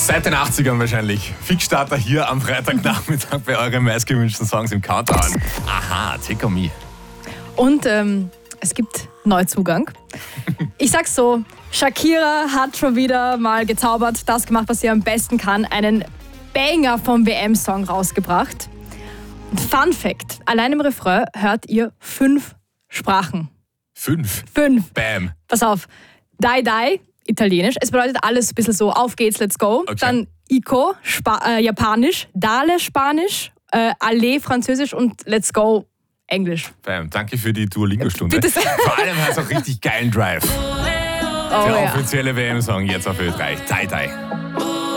Seit den 80ern wahrscheinlich. Fixstarter hier am Freitagnachmittag bei euren meistgewünschten Songs im Countdown. Aha, Take On Me. Und es gibt Neuzugang. Ich sag's so, Shakira hat schon wieder mal gezaubert, das gemacht, was sie am besten kann, einen Banger vom WM-Song rausgebracht. Und Fun Fact, allein im Refrain hört ihr 5 Sprachen. 5? 5. Bam. Pass auf, Dai Dai, Italienisch, es bedeutet alles ein bisschen so, auf geht's, let's go. Okay. Dann Ico, Japanisch, Dale, Spanisch, Allez, Französisch und let's go, Englisch. Bam. Danke für die Duolingo-Stunde. Bitte sehr. Vor allem hat es auch richtig geilen Drive. Oh, Der ja. offizielle WM-Song jetzt auf Ö3. Dai Dai.